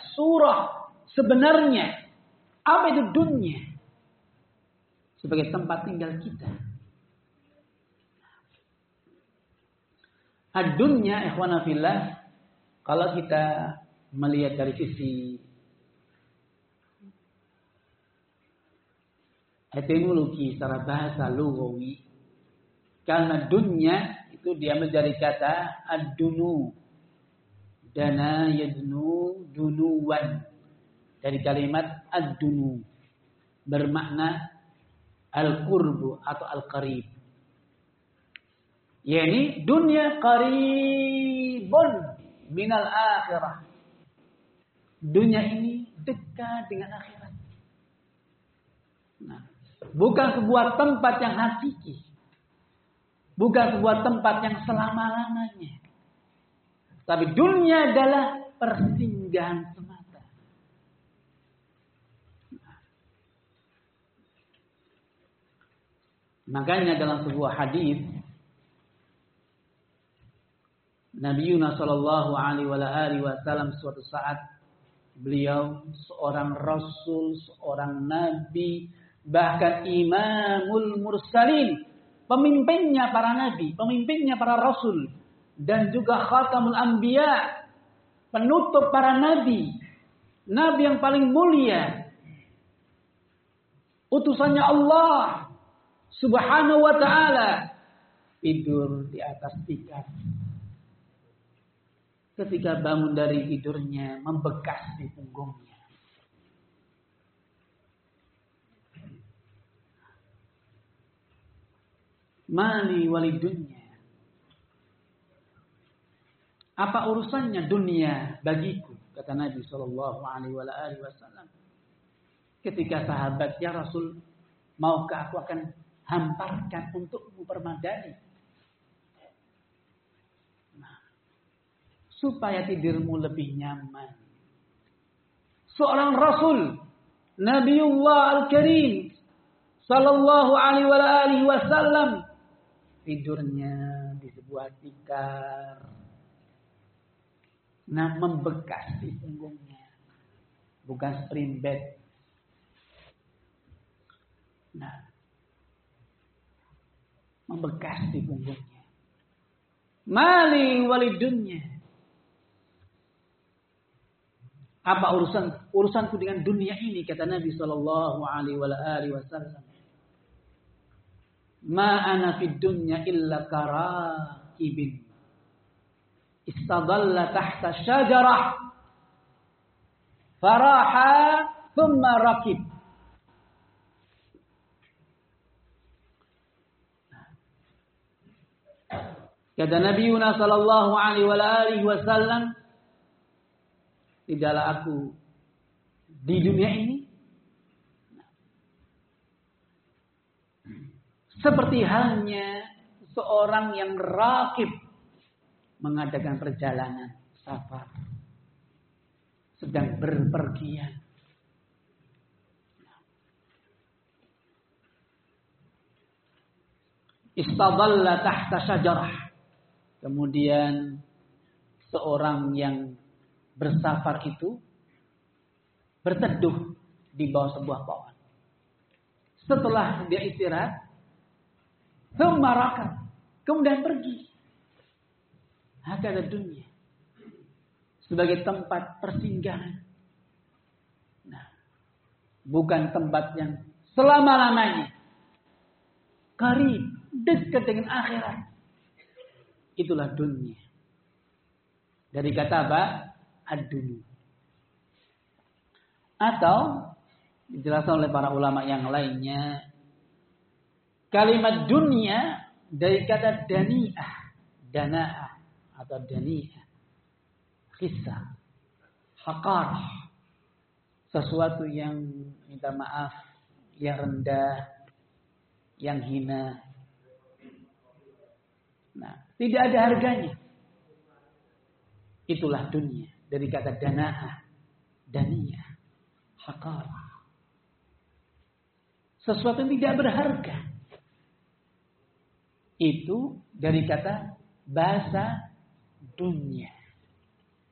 surah sebenarnya. Apa itu dunia? Sebagai tempat tinggal kita. Ad-dunya, ikhwana fillah, kalau kita melihat dari sisi etimologi secara bahasa lughawi, karena dunya itu dia menjadi kata ad-dunu, dana yadnu dunuwan, dari kalimat ad-dunu bermakna al-qurbu atau al-qarib. Yani dunia qaribun minal akhirah. Dunia ini dekat dengan akhirat. Nah, bukan sebuah tempat yang hakiki. Bukan sebuah tempat yang selama-lamanya. Tapi dunia adalah persinggahan semata. Makanya dalam sebuah hadis Nabi Yunus sallallahu alaihi wasallam suatu saat beliau seorang rasul, seorang nabi, bahkan imamul mursalin, pemimpinnya para nabi, pemimpinnya para rasul, dan juga khatamul anbiya, penutup para nabi, nabi yang paling mulia, utusannya Allah Subhanahu wa ta'ala, tidur di atas tikar. Ketika bangun dari tidurnya, membekas di punggungnya. Mali walidunya. Apa urusannya dunia bagiku? Kata Nabi Shallallahu Alaihi Wasallam. Ketika sahabat, ya Rasul, maukah aku akan hamparkan untukmu permadani? Supaya tidurmu lebih nyaman. Seorang Rasul, Nabiullah Al-Karim, Sallallahu Alaihi Wasallam, tidurnya di sebuah tikar. Nah, membekas di punggungnya. Bukan spring bed. Nah, membekas di punggungnya. Mali walidunya. Apa urusanku dengan dunia ini, kata Nabi sallallahu alaihi wasallam. Ma ana fid dunya illa karakibin istadalla tahta syajarah faraha thumma rakib. Kata Nabi Yunus sallallahu alaihi wasallam, tidaklah aku di dunia ini seperti halnya seorang yang rakib mengadakan perjalanan safar, sedang berpergian. Istadalla tahta syajarah. Kemudian seorang yang bersafar itu berteduh di bawah sebuah pohon. Setelah dia istirahat, Thumma kemudian pergi. Hakada dunia. Sebagai tempat persinggahan. Nah, bukan tempat yang selama-lamanya. Qarib, dekat dengan akhirat. Itulah dunia. Dari kata apa? Ad-dunya. Atau dijelaskan oleh para ulama yang lainnya, kalimat dunia dari kata dani'ah, dana'ah atau dani'ah, kisah, haqarah, sesuatu yang minta maaf, yang rendah, yang hina. Nah, tidak ada harganya. Itulah dunia dari kata dana'ah, daniyah, haqarah. Sesuatu yang tidak berharga. Itu dari kata bahasa dunia.